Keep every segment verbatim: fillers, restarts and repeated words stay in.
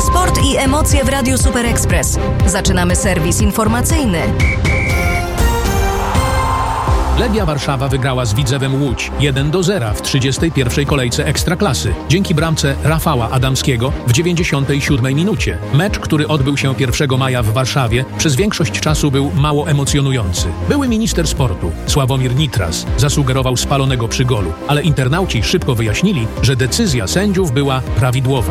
Sport i emocje w Radiu Super Express. Zaczynamy serwis informacyjny. Legia Warszawa wygrała z Widzewem Łódź jeden do zera w trzydziestej pierwszej kolejce Ekstraklasy dzięki bramce Rafała Adamskiego w dziewięćdziesiątej siódmej minucie. Mecz, który odbył się pierwszego maja w Warszawie, przez większość czasu był mało emocjonujący. Były minister sportu Sławomir Nitras zasugerował spalonego przy golu, ale internauci szybko wyjaśnili, że decyzja sędziów była prawidłowa.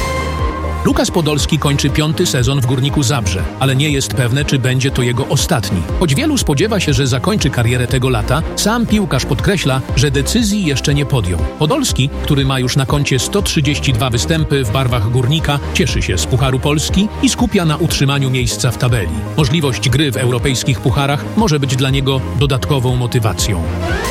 Lukas Podolski kończy piąty sezon w Górniku Zabrze, ale nie jest pewne, czy będzie to jego ostatni. Choć wielu spodziewa się, że zakończy karierę tego lata, sam piłkarz podkreśla, że decyzji jeszcze nie podjął. Podolski, który ma już na koncie sto trzydzieści dwa występy w barwach Górnika, cieszy się z Pucharu Polski i skupia na utrzymaniu miejsca w tabeli. Możliwość gry w europejskich pucharach może być dla niego dodatkową motywacją.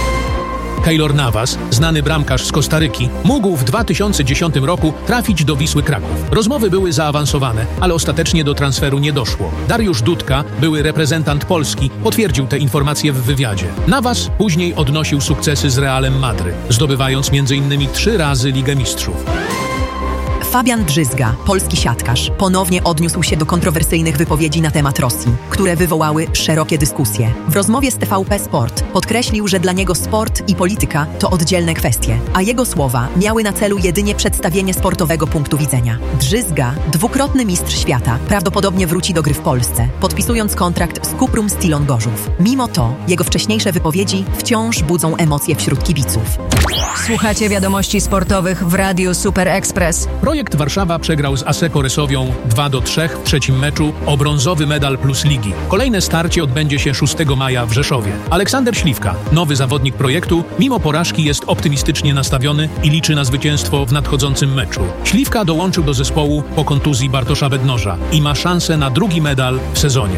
Keylor Navas, znany bramkarz z Kostaryki, mógł w dwa tysiące dziesiątym roku trafić do Wisły Kraków. Rozmowy były zaawansowane, ale ostatecznie do transferu nie doszło. Dariusz Dudka, były reprezentant Polski, potwierdził te informacje w wywiadzie. Navas później odnosił sukcesy z Realem Madryt, zdobywając między innymi trzy razy Ligę Mistrzów. Fabian Drzyzga, polski siatkarz, ponownie odniósł się do kontrowersyjnych wypowiedzi na temat Rosji, które wywołały szerokie dyskusje. W rozmowie z T V P Sport podkreślił, że dla niego sport i polityka to oddzielne kwestie, a jego słowa miały na celu jedynie przedstawienie sportowego punktu widzenia. Drzyzga, dwukrotny mistrz świata, prawdopodobnie wróci do gry w Polsce, podpisując kontrakt z Cuprum Stylon Gorzów. Mimo to, jego wcześniejsze wypowiedzi wciąż budzą emocje wśród kibiców. Słuchacie wiadomości sportowych w Radiu Super Express. Projekt Warszawa przegrał z Asseco Resowią dwa do trzech w trzecim meczu o brązowy medal plus ligi. Kolejne starcie odbędzie się szóstego maja w Rzeszowie. Aleksander Śliwka, nowy zawodnik projektu, mimo porażki jest optymistycznie nastawiony i liczy na zwycięstwo w nadchodzącym meczu. Śliwka dołączył do zespołu po kontuzji Bartosza Bednoża i ma szansę na drugi medal w sezonie.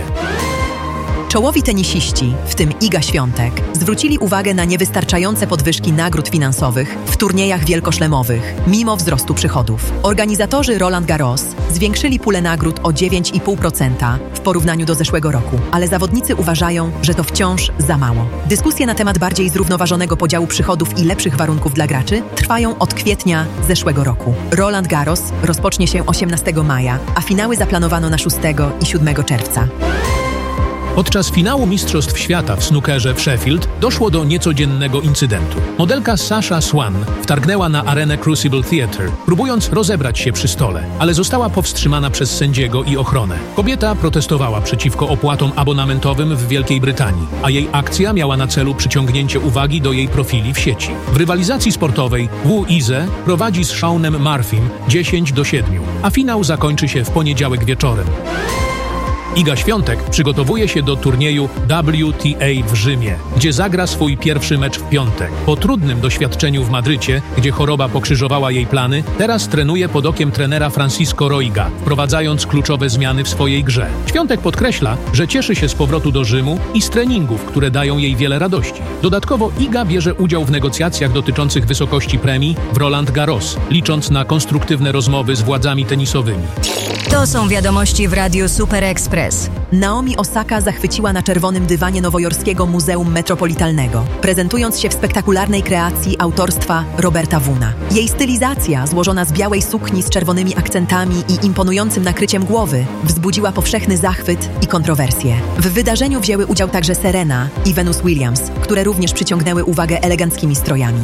Czołowi tenisiści, w tym Iga Świątek, zwrócili uwagę na niewystarczające podwyżki nagród finansowych w turniejach wielkoszlemowych, mimo wzrostu przychodów. Organizatorzy Roland Garros zwiększyli pulę nagród o dziewięć i pół procent w porównaniu do zeszłego roku, ale zawodnicy uważają, że to wciąż za mało. Dyskusje na temat bardziej zrównoważonego podziału przychodów i lepszych warunków dla graczy trwają od kwietnia zeszłego roku. Roland Garros rozpocznie się osiemnastego maja, a finały zaplanowano na szóstego i siódmego czerwca. Podczas finału Mistrzostw Świata w snookerze w Sheffield doszło do niecodziennego incydentu. Modelka Sasha Swan wtargnęła na arenę Crucible Theatre, próbując rozebrać się przy stole, ale została powstrzymana przez sędziego i ochronę. Kobieta protestowała przeciwko opłatom abonamentowym w Wielkiej Brytanii, a jej akcja miała na celu przyciągnięcie uwagi do jej profili w sieci. W rywalizacji sportowej Wu Ize prowadzi z Seanem Murphym dziesięć do siedmiu, a finał zakończy się w poniedziałek wieczorem. Iga Świątek przygotowuje się do turnieju W T A w Rzymie, gdzie zagra swój pierwszy mecz w piątek. Po trudnym doświadczeniu w Madrycie, gdzie choroba pokrzyżowała jej plany, teraz trenuje pod okiem trenera Francisco Roiga, wprowadzając kluczowe zmiany w swojej grze. Świątek podkreśla, że cieszy się z powrotu do Rzymu i z treningów, które dają jej wiele radości. Dodatkowo Iga bierze udział w negocjacjach dotyczących wysokości premii w Roland Garros, licząc na konstruktywne rozmowy z władzami tenisowymi. To są wiadomości w Radiu Super Express. Naomi Osaka zachwyciła na czerwonym dywanie nowojorskiego Muzeum Metropolitalnego, prezentując się w spektakularnej kreacji autorstwa Roberta Wuna. Jej stylizacja, złożona z białej sukni z czerwonymi akcentami i imponującym nakryciem głowy, wzbudziła powszechny zachwyt i kontrowersje. W wydarzeniu wzięły udział także Serena i Venus Williams, które również przyciągnęły uwagę eleganckimi strojami.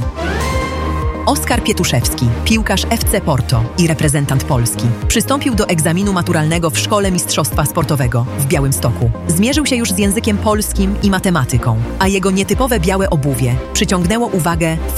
Oskar Pietuszewski, piłkarz F C Porto i reprezentant Polski, przystąpił do egzaminu maturalnego w Szkole Mistrzostwa Sportowego w Białymstoku. Zmierzył się już z językiem polskim i matematyką, a jego nietypowe białe obuwie przyciągnęło uwagę